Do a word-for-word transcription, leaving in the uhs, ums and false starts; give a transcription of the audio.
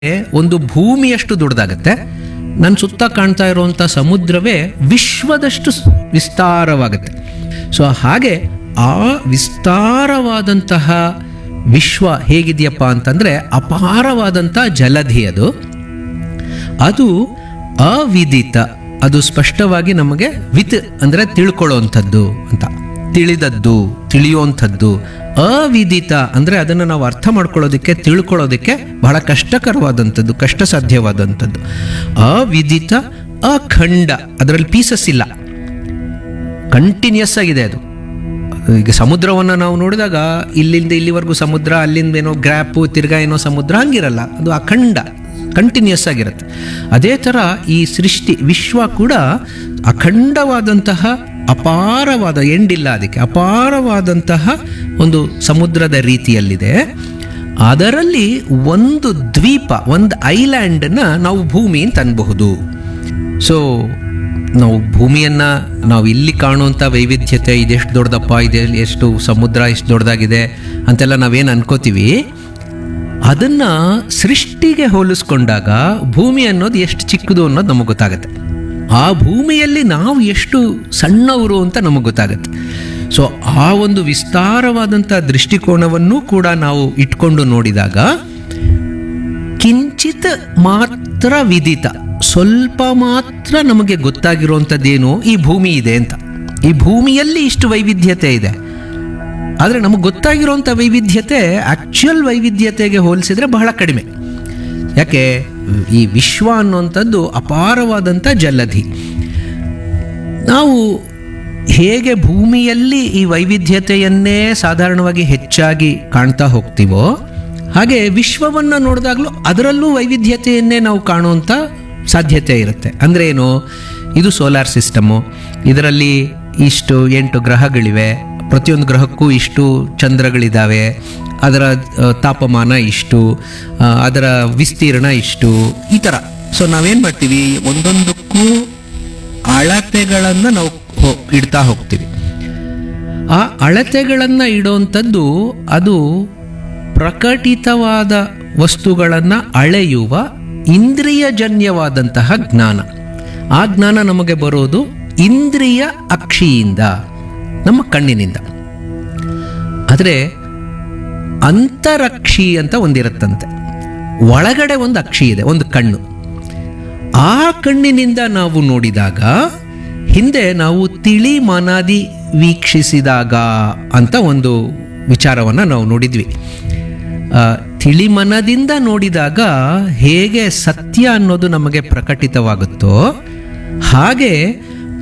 ಒಂದು ಭೂಮಿಯಷ್ಟು ದೊಡ್ಡದಾಗತ್ತೆ. ನನ್ನ ಸುತ್ತ ಕಾಣ್ತಾ ಇರುವಂಥ ಸಮುದ್ರವೇ ವಿಶ್ವದಷ್ಟು ಸ್- ವಿಸ್ತಾರವಾಗತ್ತೆ. ಸೊ ಹಾಗೆ ಆ ವಿಸ್ತಾರವಾದಂತಹ ವಿಶ್ವ ಹೇಗಿದೆಯಪ್ಪ ಅಂತಂದರೆ ಅಪಾರವಾದಂಥ ಜಲಧಿ ಅದು ಅದು ಅವಿದಿತ, ಅದು ಸ್ಪಷ್ಟವಾಗಿ ನಮಗೆ ವಿತ್ ಅಂದರೆ ತಿಳ್ಕೊಳ್ಳೋವಂಥದ್ದು ಅಂತ, ತಿಳಿದದ್ದು, ತಿಳಿಯುವಂಥದ್ದು. ಅವಿದಿತ ಅಂದರೆ ಅದನ್ನು ನಾವು ಅರ್ಥ ಮಾಡ್ಕೊಳ್ಳೋದಕ್ಕೆ, ತಿಳ್ಕೊಳ್ಳೋದಕ್ಕೆ ಬಹಳ ಕಷ್ಟಕರವಾದಂಥದ್ದು, ಕಷ್ಟ ಸಾಧ್ಯವಾದಂಥದ್ದು. ಅವಿದಿತ, ಅಖಂಡ, ಅದರಲ್ಲಿ ಪೀಸಸ್ ಇಲ್ಲ, ಕಂಟಿನ್ಯೂಸ್ ಆಗಿದೆ ಅದು. ಈಗ ಸಮುದ್ರವನ್ನು ನಾವು ನೋಡಿದಾಗ ಇಲ್ಲಿಂದ ಇಲ್ಲಿವರೆಗೂ ಸಮುದ್ರ, ಅಲ್ಲಿಂದ ಏನೋ ಗ್ರ್ಯಾಪು, ತಿರ್ಗಾ ಏನೋ ಸಮುದ್ರ, ಹಂಗಿರಲ್ಲ. ಅದು ಅಖಂಡ, ಕಂಟಿನ್ಯೂಸ್ ಆಗಿರುತ್ತೆ. ಅದೇ ಥರ ಈ ಸೃಷ್ಟಿ ವಿಶ್ವ ಕೂಡ ಅಖಂಡವಾದಂತಹ ಅಪಾರವಾದ, ಎಂಡಿಲ್ಲ ಅದಕ್ಕೆ, ಅಪಾರವಾದಂತಹ ಒಂದು ಸಮುದ್ರದ ರೀತಿಯಲ್ಲಿದೆ. ಅದರಲ್ಲಿ ಒಂದು ದ್ವೀಪ, ಒಂದು ಐಲ್ಯಾಂಡನ್ನು ನಾವು ಭೂಮಿ ಅಂತ ಅನ್ಬಹುದು. ಸೊ ನಾವು ಭೂಮಿಯನ್ನು ನಾವು ಇಲ್ಲಿ ಕಾಣುವಂಥ ವೈವಿಧ್ಯತೆ, ಇದೆಷ್ಟು ದೊಡ್ಡದಪ್ಪ, ಇದೆ ಎಷ್ಟು ಸಮುದ್ರ ಎಷ್ಟು ದೊಡ್ಡದಾಗಿದೆ ಅಂತೆಲ್ಲ ನಾವೇನು ಅನ್ಕೋತೀವಿ, ಅದನ್ನು ಸೃಷ್ಟಿಗೆ ಹೋಲಿಸ್ಕೊಂಡಾಗ ಭೂಮಿ ಅನ್ನೋದು ಎಷ್ಟು ಚಿಕ್ಕದು ಅನ್ನೋದು ನಮಗೆ ಗೊತ್ತಾಗುತ್ತೆ. ಆ ಭೂಮಿಯಲ್ಲಿ ನಾವು ಎಷ್ಟು ಸಣ್ಣವರು ಅಂತ ನಮಗೆ ಗೊತ್ತಾಗುತ್ತೆ. ಸೊ ಆ ಒಂದು ವಿಸ್ತಾರವಾದಂಥ ದೃಷ್ಟಿಕೋನವನ್ನು ಕೂಡ ನಾವು ಇಟ್ಕೊಂಡು ನೋಡಿದಾಗ ಕಿಂಚಿತ್ ಮಾತ್ರ ವಿದಿತ, ಸ್ವಲ್ಪ ಮಾತ್ರ ನಮಗೆ ಗೊತ್ತಾಗಿರುವಂಥದ್ದೇನು, ಈ ಭೂಮಿ ಇದೆ ಅಂತ. ಈ ಭೂಮಿಯಲ್ಲಿ ಇಷ್ಟು ವೈವಿಧ್ಯತೆ ಇದೆ, ಆದರೆ ನಮಗೆ ಗೊತ್ತಾಗಿರುವಂಥ ವೈವಿಧ್ಯತೆ ಆ್ಯಕ್ಚುಯಲ್ ವೈವಿಧ್ಯತೆಗೆ ಹೋಲಿಸಿದರೆ ಬಹಳ ಕಡಿಮೆ. ಯಾಕೆ? ಈ ವಿಶ್ವ ಅನ್ನುವಂಥದ್ದು ಅಪಾರವಾದಂಥ ಜಲಧಿ. ನಾವು ಹೇಗೆ ಭೂಮಿಯಲ್ಲಿ ಈ ವೈವಿಧ್ಯತೆಯನ್ನೇ ಸಾಧಾರಣವಾಗಿ ಹೆಚ್ಚಾಗಿ ಕಾಣ್ತಾ ಹೋಗ್ತೀವೋ, ಹಾಗೆ ವಿಶ್ವವನ್ನು ನೋಡಿದಾಗಲೂ ಅದರಲ್ಲೂ ವೈವಿಧ್ಯತೆಯನ್ನೇ ನಾವು ಕಾಣುವಂಥ ಸಾಧ್ಯತೆ ಇರುತ್ತೆ. ಅಂದರೆ ಏನು? ಇದು ಸೋಲಾರ್ ಸಿಸ್ಟಮು, ಇದರಲ್ಲಿ ಇಷ್ಟು ಎಂಟು ಗ್ರಹಗಳಿವೆ, ಪ್ರತಿಯೊಂದು ಗ್ರಹಕ್ಕೂ ಇಷ್ಟು ಚಂದ್ರಗಳಿದ್ದಾವೆ, ಅದರ ಆ, ತಾಪಮಾನ ಇಷ್ಟು, ಆ, ಅದರ ವಿಸ್ತೀರ್ಣ ಇಷ್ಟು, ಈ ಥರ. ಸೊ ನಾವೇನು ಮಾಡ್ತೀವಿ, ಒಂದೊಂದಕ್ಕೂ ಅಳತೆಗಳನ್ನು ನಾವು ಹೋ ಇಡ್ತಾ ಹೋಗ್ತೀವಿ. ಆ ಅಳತೆಗಳನ್ನು ಇಡುವಂಥದ್ದು ಅದು ಪ್ರಕಟಿತವಾದ ವಸ್ತುಗಳನ್ನು ಅಳೆಯುವ ಇಂದ್ರಿಯಜನ್ಯವಾದಂತಹ ಜ್ಞಾನ. ಆ ಜ್ಞಾನ ನಮಗೆ ಬರೋದು ಇಂದ್ರಿಯ ಅಕ್ಷಿಯಿಂದ, ನಮ್ಮ ಕಣ್ಣಿನಿಂದ. ಆದರೆ ಅಂತರಕ್ಷಿ ಅಂತ ಒಂದಿರುತ್ತಂತೆ, ಒಳಗಡೆ ಒಂದು ಅಕ್ಷಿ ಇದೆ, ಒಂದು ಕಣ್ಣು. ಆ ಕಣ್ಣಿನಿಂದ ನಾವು ನೋಡಿದಾಗ, ಹಿಂದೆ ನಾವು ತಿಳಿ ಮನಾದಿ ವೀಕ್ಷಿಸಿದಾಗ ಅಂತ ಒಂದು ವಿಚಾರವನ್ನು ನಾವು ನೋಡಿದ್ವಿ. ಆ, ತಿಳಿ ಮನದಿಂದ ನೋಡಿದಾಗ ಹೇಗೆ ಸತ್ಯ ಅನ್ನೋದು ನಮಗೆ ಪ್ರಕಟಿತವಾಗುತ್ತೋ, ಹಾಗೆ